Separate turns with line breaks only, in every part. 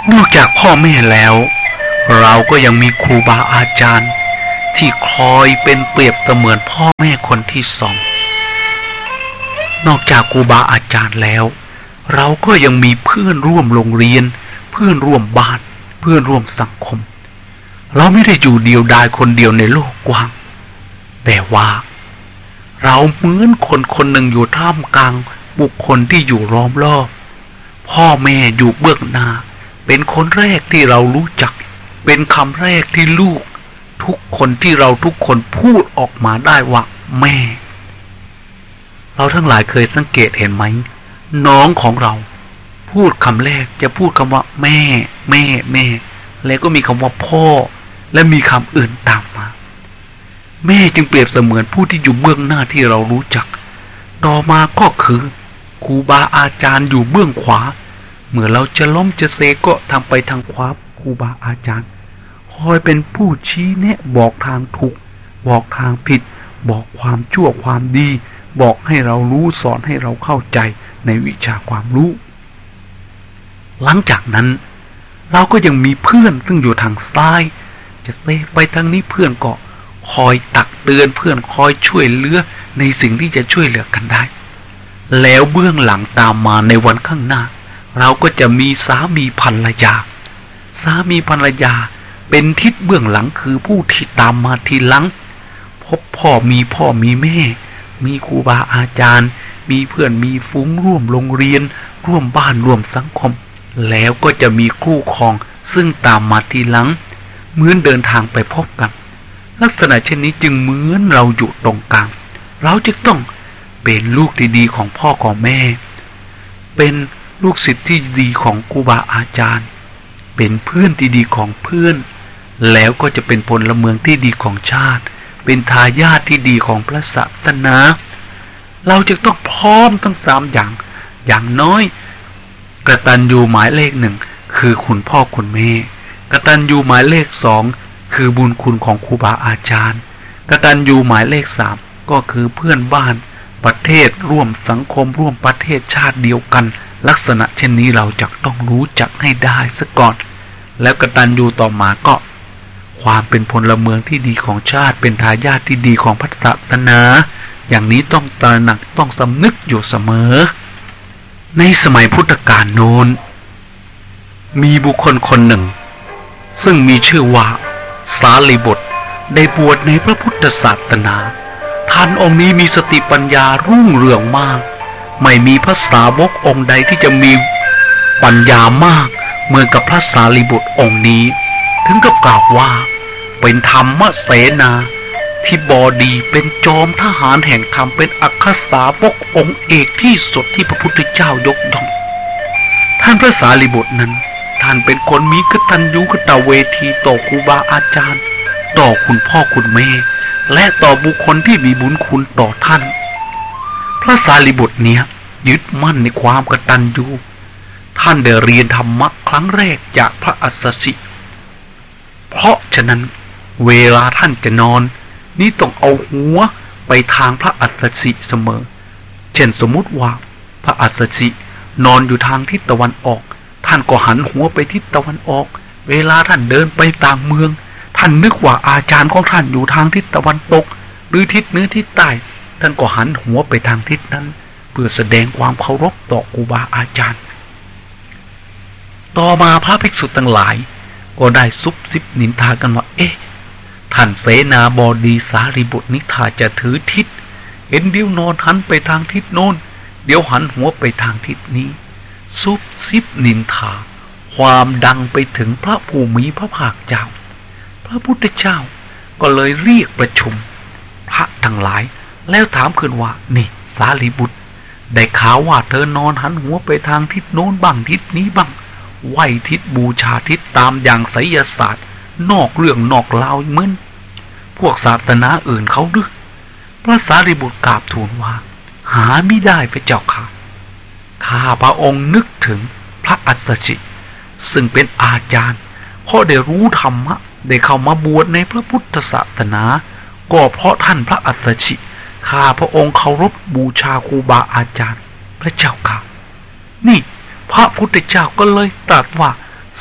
นอกจากพ่อแม่แล้วเราก็ยังมีครูบาอาจารย์ที่คอยเป็นเปรียบเสมือนพ่อแม่คนที่สองนอกจากครูบาอาจารย์แล้วเราก็ยังมีเพื่อนร่วมโรงเรียนเพื่อนร่วมบ้านเพื่อนร่วมสังคมเราไม่ได้อยู่เดียวดายคนเดียวในโลกกว้างแต่ว่าเราเหมือนคนคนหนึ่งอยู่ท่ามกลางบุคคลที่อยู่ล้อมรอบพ่อแม่อยู่เบื้องหน้าเป็นคนแรกที่เรารู้จักเป็นคำแรกที่ลูกทุกคนที่เราทุกคนพูดออกมาได้ว่าแม่เราทั้งหลายเคยสังเกตเห็นไหมน้องของเราพูดคำแรกจะพูดคำว่าแม่แม่แม่แล้วก็มีคำว่าพ่อและมีคำอื่นตามมาแม่จึงเปรียบเสมือนผู้ที่อยู่เบื้องหน้าที่เรารู้จักต่อมาก็คือครูบาอาจารย์อยู่เบื้องขวาเมื่อเราจะล้มจะเซก็ทางไปทางขวาครูบาอาจารย์คอยเป็นผู้ชี้แนะบอกทางถูกบอกทางผิดบอกความชั่วความดีบอกให้เรารู้สอนให้เราเข้าใจในวิชาความรู้หลังจากนั้นเราก็ยังมีเพื่อนซึ่งอยู่ทางซ้ายจะเซไปทางนี้เพื่อนก็คอยตักเตือนเพื่อนคอยช่วยเหลือในสิ่งที่จะช่วยเหลือกันได้แล้วเบื้องหลังตามมาในวันข้างหน้าเราก็จะมีสามีภรรยาสามีภรรยาเป็นทิศเบื้องหลังคือผู้ที่ตามมาทีหลังพบพ่อมีแม่มีครูบาอาจารย์มีเพื่อนมีฝูงร่วมโรงเรียนร่วมบ้านร่วมสังคมแล้วก็จะมีคู่ครองซึ่งตามมาทีหลังเหมือนเดินทางไปพบกันลักษณะเช่นนี้จึงเหมือนเราอยู่ตรงกลางเราจึงต้องเป็นลูกที่ดีของพ่อของแม่เป็นลูกศิษย์ที่ดีของครูบาอาจารย์เป็นเพื่อนที่ดีของเพื่อนแล้วก็จะเป็นพลเมืองที่ดีของชาติเป็นทายาทที่ดีของพระศาสนาเราจะต้องพร้อมทั้ง3อย่างน้อยกตัญญูหมายเลข1คือคุณพ่อคุณแม่กตัญญูหมายเลข2คือบุญคุณของครูบาอาจารย์กตัญญูหมายเลข3ก็คือเพื่อนบ้านประเทศร่วมสังคมร่วมประเทศชาติเดียวกันลักษณะเช่นนี้เราจะต้องรู้จักให้ได้ซะก่อนแล้วกตัญญูต่อมาก็ความเป็นพลเมืองที่ดีของชาติเป็นทายาทที่ดีของพระศาสนาอย่างนี้ต้องตระหนักต้องสำนึกอยู่เสมอในสมัยพุทธกาลโน้นมีบุคคลคนหนึ่งซึ่งมีชื่อว่าสารีบุตรได้บวชในพระพุทธศาสนาท่านองค์นี้มีสติปัญญารุ่งเรืองมากไม่มีพระสาวกองค์ใดที่จะมีปัญญามากเหมือนกับพระสารีบุตรองค์นี้ถึงกับกล่าวว่าเป็นธรรมเสนาที่บดีเป็นจอมทหารแห่งธรรมเป็นอัครสาวกองค์เอกที่สุดที่พระพุทธเจ้ายกย่องท่านพระสารีบุตรนั้นท่านเป็นคนมีกตัญญูกตเวทีต่อครูบาอาจารย์ต่อคุณพ่อคุณแม่และต่อบุคคลที่มีบุญคุณต่อท่านพระสารีบุตรเนี่ยยึดมั่นในความกตัญญูท่านได้เรียนธรรมะครั้งแรกจากพระอัสสชิเพราะฉะนั้นเวลาท่านจะนอนนี่ต้องเอาหัวไปทางพระอัสสชิเสมอเช่นสมมุติว่าพระอัสสชินอนอยู่ทางทิศตะวันออกท่านก็หันหัวไปทิศตะวันออกเวลาท่านเดินไปต่างเมืองท่านนึกว่าอาจารย์ของท่านอยู่ทางทิศตะวันตกหรือทิศเหนือทิศใต้ท่านก็หันหัวไปทางทิศนั้นเพื่อแสดงความเคารพต่อครูบาอาจารย์ต่อมาพระภิกษุทั้งหลายก็ได้ซุบซิบนินทากันว่าท่านเสนาบดีสารีบุตรนิทาจะถือทิศเห็นเดี๋ยวนอนหันไปทางทิศโน้นเดี๋ยวหันหัวไปทางทิศนี้ซุบซิบนินทาความดังไปถึงพระผู้มีพระภาคเจ้าพระพุทธเจ้าก็เลยเรียกประชุมพระทั้งหลายแล้วถามขึ้นว่านี่สารีบุตรได้ข่าวว่าเธอนอนหันหัวไปทางทิศโน้นบ้างทิศนี้บ้างไหว้ทิศบูชาทิศตามอย่างไสยศาสตร์นอกเรื่องนอกราวเหมือนพวกศาสนาอื่นเขาหรือพระสารีบุตรกราบทูลว่าหาไม่ได้พระเจ้าค่ะข้าพระองค์นึกถึงพระอัสสชิซึ่งเป็นอาจารย์เพราะได้รู้ธรรมะได้เข้ามาบวชในพระพุทธศาสนาก็เพราะท่านพระอัสสชิข้าพระองค์เคารพบูชาครูบาอาจารย์พระเจ้าค่ะนี่พระพุทธเจ้าก็เลยตรัสว่าส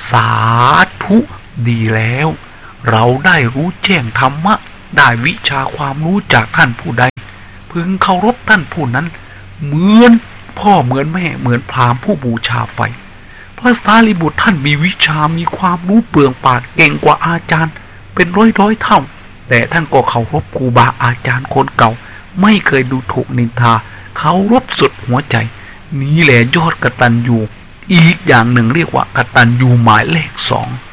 สาธุดีแล้วเราได้รู้แจ้งธรรมะได้วิชาความรู้จากท่านผู้ใดพึงเคารพท่านผู้นั้นเหมือนพ่อเหมือนแม่เหมือนพราหมณ์ผู้บูชาไฟพระสารีบุตรท่านมีวิชามีความรู้เปลืองปากเก่งกว่าอาจารย์เป็นร้อยเท่าแต่ท่านก็เคารพครูบาอาจารย์คนเก่าไม่เคยดูถูกนินทาเคารพสุดหัวใจนี้แหละยอดกตัญญูอีกอย่างหนึ่งเรียกว่ากตัญญูหมายเลข 2